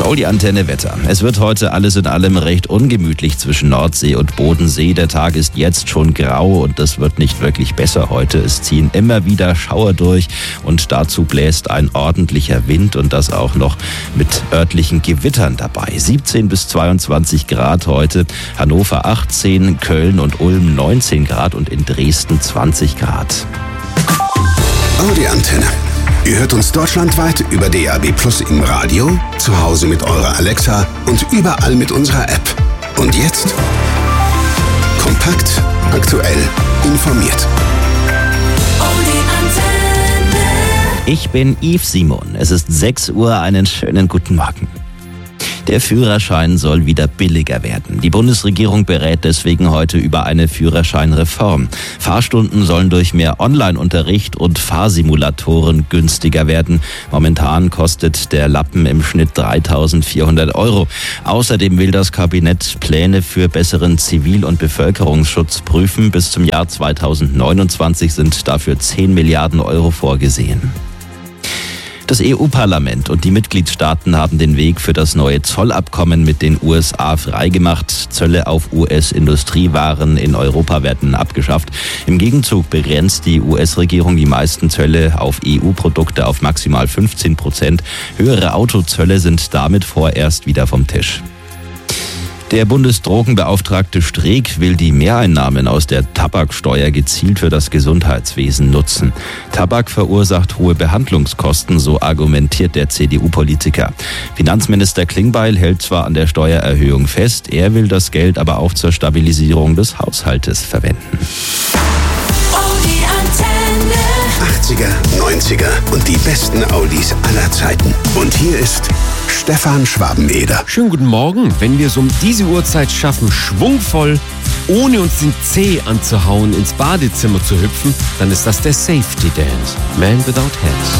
Audi-Antenne Wetter. Es wird heute alles in allem recht ungemütlich zwischen Nordsee und Bodensee. Der Tag ist jetzt schon grau und das wird nicht wirklich besser heute. Es ziehen immer wieder Schauer durch und dazu bläst ein ordentlicher Wind und das auch noch mit örtlichen Gewittern dabei. 17 bis 22 Grad heute, Hannover 18, Köln und Ulm 19 Grad und in Dresden 20 Grad. Audi-Antenne. Ihr hört uns deutschlandweit über DAB+ im Radio, zu Hause mit eurer Alexa und überall mit unserer App. Und jetzt kompakt, aktuell, informiert. Ich bin Yves Simon. Es ist 6 Uhr, einen schönen guten Morgen. Der Führerschein soll wieder billiger werden. Die Bundesregierung berät deswegen heute über eine Führerscheinreform. Fahrstunden sollen durch mehr Online-Unterricht und Fahrsimulatoren günstiger werden. Momentan kostet der Lappen im Schnitt 3.400 €. Außerdem will das Kabinett Pläne für besseren Zivil- und Bevölkerungsschutz prüfen. Bis zum Jahr 2029 sind dafür 10 Milliarden € vorgesehen. Das EU-Parlament und die Mitgliedstaaten haben den Weg für das neue Zollabkommen mit den USA freigemacht. Zölle auf US-Industriewaren in Europa werden abgeschafft. Im Gegenzug begrenzt die US-Regierung die meisten Zölle auf EU-Produkte auf maximal 15%. Höhere Autozölle sind damit vorerst wieder vom Tisch. Der Bundesdrogenbeauftragte Streeck will die Mehreinnahmen aus der Tabaksteuer gezielt für das Gesundheitswesen nutzen. Tabak verursacht hohe Behandlungskosten, so argumentiert der CDU-Politiker. Finanzminister Klingbeil hält zwar an der Steuererhöhung fest, er will das Geld aber auch zur Stabilisierung des Haushaltes verwenden. 80er, 90er und die besten Audis aller Zeiten. Und hier ist Stefan Schwabeneder. Schönen guten Morgen. Wenn wir es um diese Uhrzeit schaffen, schwungvoll, ohne uns den Zeh anzuhauen, ins Badezimmer zu hüpfen, dann ist das der Safety Dance. Man Without Hats.